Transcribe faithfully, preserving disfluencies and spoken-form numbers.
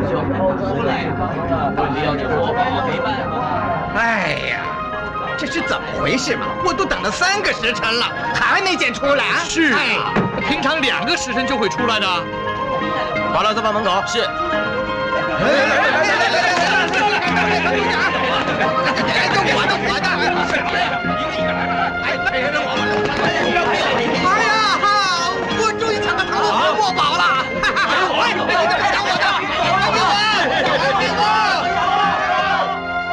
出来呀！问题要你活宝，没办法。 哎呀，这是怎么回事嘛？我都等了三个时辰了，还没见出来啊！ 是啊，平常两个时辰就会出来的。 把老子放门口。 是。 哎